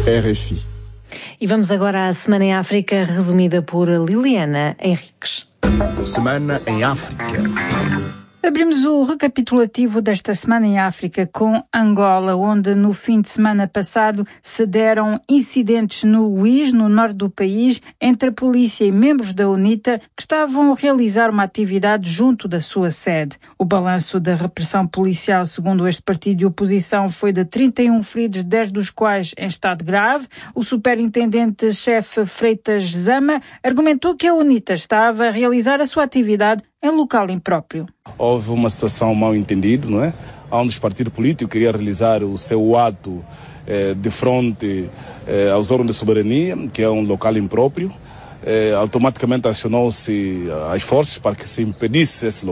RFI. E vamos agora à Semana em África, resumida por Liliana Henriques. Semana em África. Abrimos o recapitulativo desta Semana em África com Angola, onde no fim de semana passado se deram incidentes no Uís, no norte do país, entre a polícia e membros da UNITA que estavam a realizar uma atividade junto da sua sede. O balanço da repressão policial, segundo este partido de oposição, foi de 31 feridos, 10 dos quais em estado grave. O superintendente-chefe Freitas Zama argumentou que a UNITA estava a realizar a sua atividade em local impróprio. Houve uma situação mal entendida, não é? Onde os partidos políticos queriam realizar o seu ato de frente aos órgãos de soberania, que é um local impróprio. Automaticamente acionou-se as forças para que se impedisse essa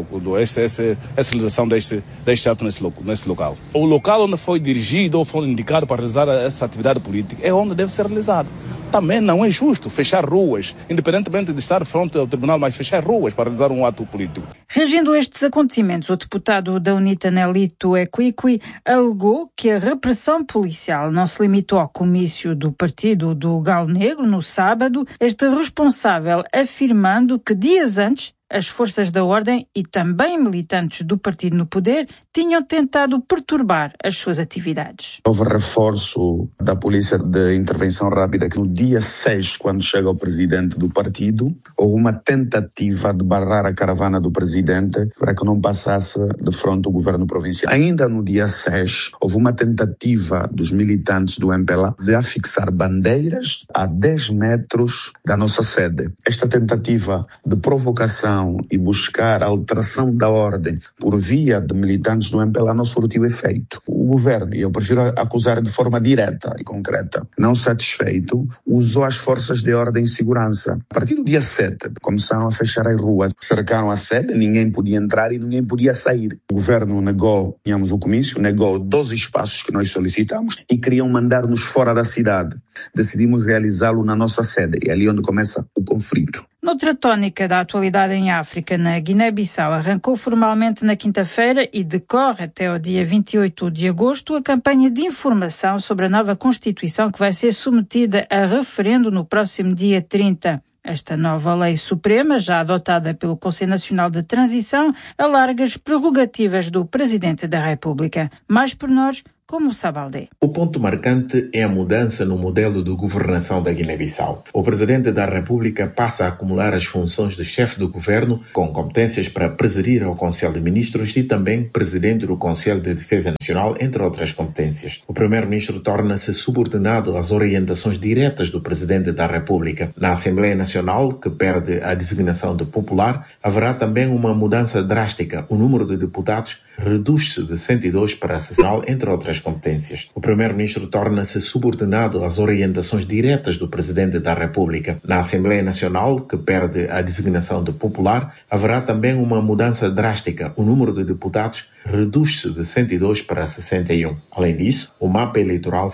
realização deste ato nesse local. O local onde foi dirigido ou foi indicado para realizar essa atividade política é onde deve ser realizado. Também não é justo fechar ruas, independentemente de estar frente ao tribunal, mas fechar ruas para realizar um ato político. Reagindo a estes acontecimentos, o deputado da UNITA, Nelito Equiqui, alegou que a repressão policial não se limitou ao comício do partido do Galo Negro no sábado, este responsável afirmando que dias antes as forças da ordem e também militantes do partido no poder tinham tentado perturbar as suas atividades. Houve reforço da polícia de intervenção rápida que no dia 6, quando chega o presidente do partido, houve uma tentativa de barrar a caravana do presidente para que não passasse de frente o governo provincial. Ainda no dia 6, houve uma tentativa dos militantes do MPLA de afixar bandeiras a 10 metros da nossa sede. Esta tentativa de provocação e buscar a alteração da ordem por via de militantes do MPLA não surtiu efeito. O governo, e eu prefiro acusar de forma direta e concreta, não satisfeito, usou as forças de ordem e segurança. A partir do dia 7, começaram a fechar as ruas, cercaram a sede, ninguém podia entrar e ninguém podia sair. O governo negou, tínhamos o comício, negou 12 espaços que nós solicitamos e queriam mandar-nos fora da cidade. Decidimos realizá-lo na nossa sede, e é ali onde começa o conflito. Noutra tónica da atualidade em África, na Guiné-Bissau, arrancou formalmente na quinta-feira e decorre até o dia 28 de agosto a campanha de informação sobre a nova Constituição que vai ser submetida a referendo no próximo dia 30. Esta nova lei suprema, já adotada pelo Conselho Nacional de Transição, alarga as prerrogativas do Presidente da República. Mais pormenores, como o Sabaldé. O ponto marcante é a mudança no modelo de governação da Guiné-Bissau. O Presidente da República passa a acumular as funções de chefe do governo, com competências para presidir ao Conselho de Ministros e também Presidente do Conselho de Defesa Nacional, entre outras competências. O Primeiro-Ministro torna-se subordinado às orientações diretas do Presidente da República. Na Assembleia Nacional, que perde a designação de popular, haverá também uma mudança drástica. O número de deputados reduz-se de 102 para 60, entre outras competências. O Primeiro-Ministro torna-se subordinado às orientações diretas do Presidente da República. Na Assembleia Nacional, que perde a designação de popular, haverá também uma mudança drástica. O número de deputados reduz-se de 102 para 61. Além disso, o mapa eleitoral